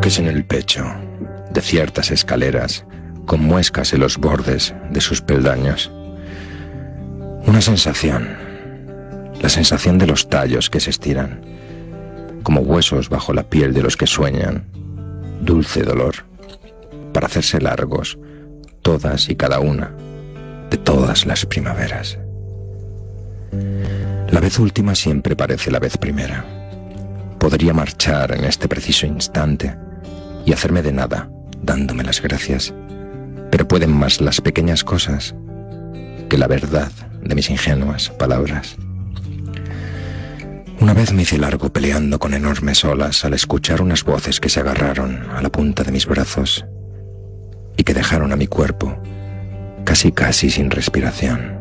Toques en el pecho de ciertas escaleras con muescas en los bordes de sus peldaños. Una sensación, la sensación de los tallos que se estiran, como huesos bajo la piel de los que sueñan, dulce dolor, para hacerse largos, todas y cada una de todas las primaveras. La vez última siempre parece la vez primera. Podría marchar en este preciso instante y hacerme de nada, dándome las gracias, pero pueden más las pequeñas cosas que la verdad de mis ingenuas palabras. Una vez me hice largo peleando con enormes olas al escuchar unas voces que se agarraron a la punta de mis brazos y que dejaron a mi cuerpo casi sin respiración.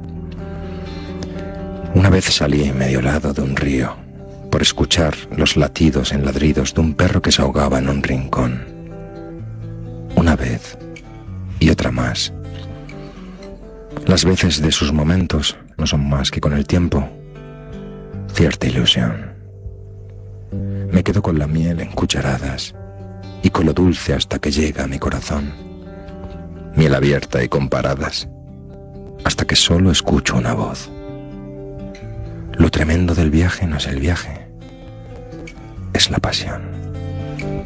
Una vez salí medio helado de un río por escuchar los latidos en ladridos de un perro que se ahogaba en un rincón. Una vez y otra más. Las veces de sus momentos no son más que con el tiempo cierta ilusión. Me quedo con la miel en cucharadas y con lo dulce hasta que llega a mi corazón. Miel abierta y con paradas, hasta que solo escucho una voz. Lo tremendo del viaje no es el viaje, es la pasión.